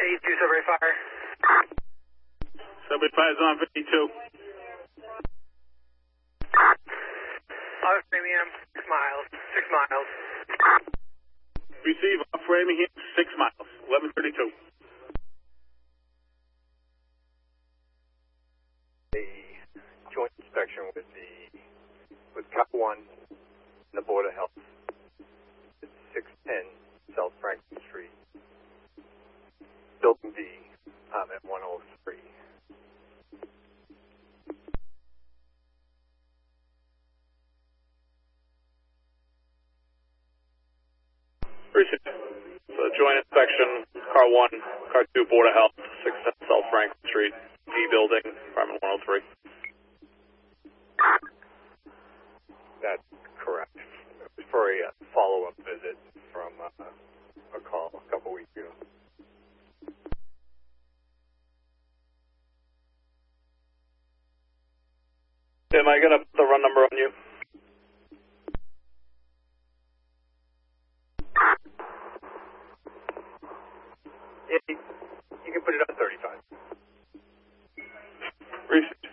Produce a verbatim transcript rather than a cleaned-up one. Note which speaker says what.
Speaker 1: eighty-two, Subway Fire.
Speaker 2: Subway Fire's on fifty-two.
Speaker 1: Off Framingham, six miles, six miles.
Speaker 2: Receive off Framingham, six miles, eleven thirty-two.
Speaker 3: A joint inspection with the, with Cop one and the Board of Health. It's six ten South Franklin Street. Building D, um, at one oh three.
Speaker 2: Appreciate it. So joint inspection, car one, car two, Board of Health, six ten South Franklin Street, D building, apartment one oh three.
Speaker 3: That's correct. It was for a uh, follow-up visit from uh, a call a couple weeks ago.
Speaker 2: Tim, I got the run number on you.
Speaker 3: Yeah, you, you can put it on thirty-five.
Speaker 2: Receive